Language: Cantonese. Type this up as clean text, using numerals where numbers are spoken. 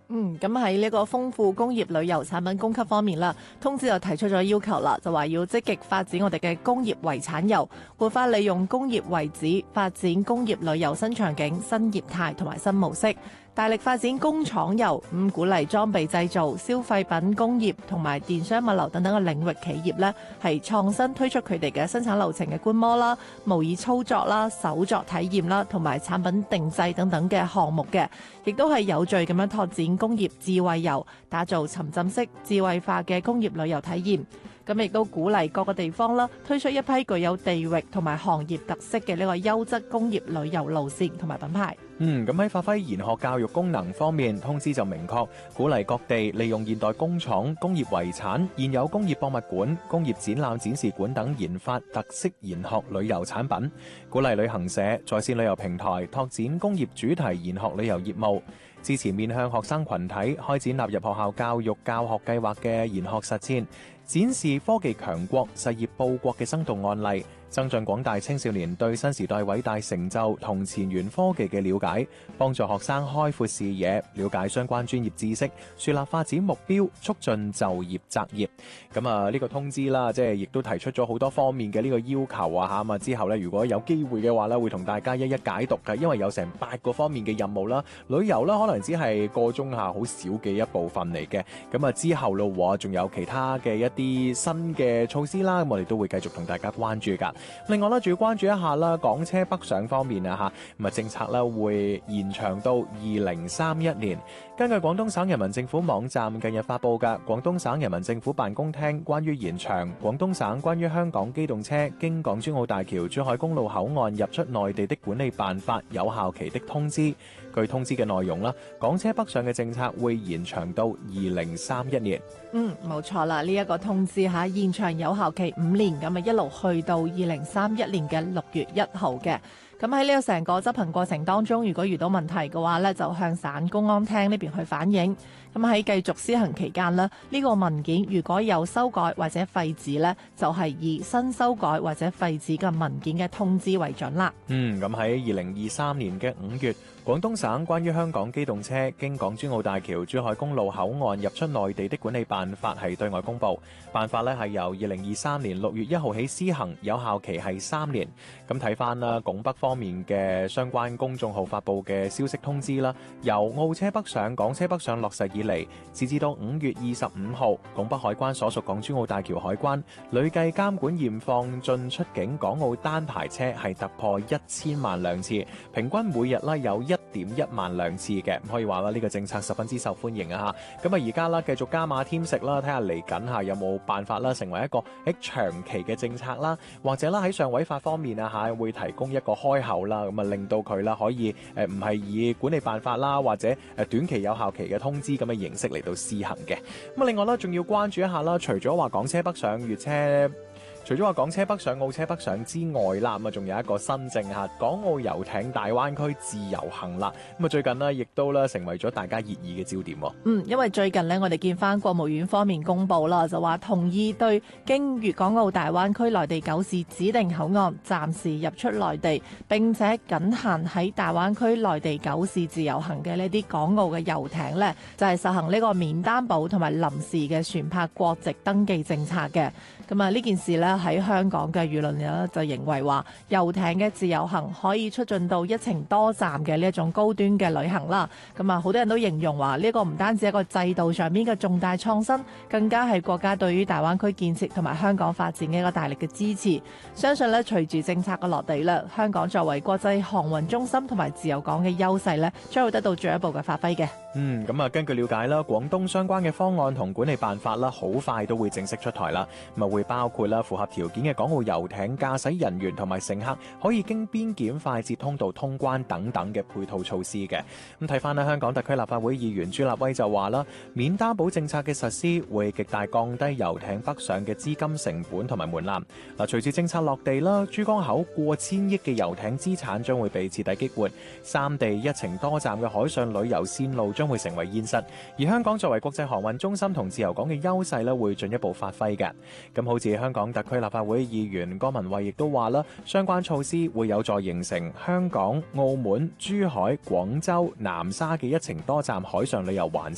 咁喺呢個豐富工業旅遊產品供給方面啦，通知就提出咗要求啦，就話要積極發展我哋嘅工業遺產遊，活化利用工業遺址，發展工業旅遊新場景、新業態同埋新模式。大力發展工廠遊，鼓勵裝備製造、消費品工業同埋電商物流等等嘅領域企業呢，係創新推出佢哋嘅生產流程嘅觀摩啦、模擬操作啦、手作體驗啦，同埋產品定製等等嘅項目嘅，亦都係有序咁樣拓展工業智慧遊，打造沉浸式智慧化嘅工業旅遊體驗。咁亦都鼓勵各個地方啦，推出一批具有地域同埋行業特色嘅呢個優質工業旅遊路線同埋品牌。 咁喺發揮研學教育功能方面，通知就明確鼓勵各地利用現代工廠、工業遺產、現有工業博物館、工業展覽展示館等研發特色研學旅遊產品，鼓勵旅行社、在線旅遊平台拓展工業主題研學旅遊業務，支持面向學生群體開展納入學校教育教學計劃嘅研學實踐，展示科技強國、實業報國嘅生動案例，增進廣大青少年對新時代偉大成就同前沿科技嘅了解，幫助學生開闊視野，了解相關專業知識，樹立發展目標，促進就業擇業。咁啊，呢個通知啦，即係亦都提出咗好多方面嘅呢個要求啊嚇。咁啊之後咧，如果有機會嘅話咧，會同大家一一解讀嘅，因為有成8個方面嘅任務啦。旅遊啦，可能只係個中下好少嘅一部分嚟嘅。咁啊之後咯，仲有其他嘅一啲新嘅措施啦，咁我哋都會繼續同大家關注㗎。另外啦，仲要關注一下啦，港車北上方面啊嚇，咁啊政策咧會延長到2031年。根據廣東省人民政府網站近日發布嘅廣東省人民政府辦公廳關於延長廣東省關於香港機動車經港珠澳大橋珠海公路口岸入出內地的管理辦法有效期的通知，據通知嘅內容啦，港車北上嘅政策會延長到2031年。 冇錯啦，呢一個通知嚇延長有效期5年，咁啊一路去到2031年嘅6月1號嘅。咁喺呢個成個執行過程當中，如果遇到問題嘅話呢，就向省公安廳呢邊去反映。咁喺繼續施行期間呢，呢個文件如果有修改或者廢止呢，就係以新修改或者廢止嘅文件嘅通知為準啦。 咁喺2023年嘅5月，廣東省關於香港機動車經港珠澳大橋珠海公路口岸入出內地的管理辦法係對外公佈。辦法呢係由2023年6月1號起施行，有效期係3年。咁睇翻啦，拱北方面嘅相關公眾號發佈嘅消息通知啦，由澳車北上、港車北上落實以嚟，截至到5月25號，拱北海關所屬港珠澳大橋海關累計監管驗放進出境港澳單牌車係突破1000萬輛次，平均每日啦有1.1萬輛次嘅，可以話啦呢個政策十分之受歡迎啊嚇。咁啊而家啦繼續加碼添食啦，睇下嚟緊嚇有冇辦法啦成為一個長期嘅政策啦，或者啦喺上位法方面啊嚇會提供一個開口啦，咁啊令到佢啦可以唔係以管理辦法啦或者短期有效期嘅通知咁嘅形式嚟到施行嘅。咁啊另外啦仲要關注一下啦，除咗話港車北上粵車。除咗話港車北上、澳車北上之外啦，咁啊仲有一個新政嚇，港澳遊艇大灣區自由行啦。咁啊最近呢，亦都咧成為咗大家熱議嘅焦點。 因為最近呢，我哋見翻國務院方面公佈啦，就話同意對經粵港澳大灣區內地9市指定口岸暫時入出內地，並且僅限喺大灣區內地9市自由行嘅呢啲港澳嘅遊艇呢，就係實行呢個免擔保同埋臨時嘅船舶國籍登記政策嘅。咁啊呢件事呢，喺香港嘅輿論呢，就認為話遊艇嘅自由行可以促進到一程多站嘅呢一種高端嘅旅行啦。咁啊好多人都形容話呢個唔單止係一個制度上面嘅重大創新，更加係國家對於大灣區建設同埋香港發展嘅一個大力嘅支持。相信呢，隨住政策嘅落地啦，香港作為國際航運中心同埋自由港嘅優勢呢，將會得到進一步嘅發揮嘅。 咁啊根據了解啦，廣東相關嘅方案同管理辦法啦，好快都會正式出台啦。咁啊會包括啦符合條件嘅港澳遊艇駕駛人員同埋乘客可以經邊檢快捷通道通關等等嘅配套措施嘅。咁睇翻啦，香港特區立法會議員朱立威就話啦，免擔保政策嘅實施會極大降低遊艇北上嘅資金成本同埋門檻。嗱，隨住政策落地啦，珠江口過千億嘅遊艇資產將會被徹底激活，三地一程多站嘅海上旅遊線路將會成為現實，而香港作為國際航運中心同自由港嘅優勢咧，會進一步發揮嘅。咁好似香港特區立法會議員江文慧亦都話啦，相關措施會有助形成香港、澳門、珠海、廣州、南沙嘅一程多站海上旅遊環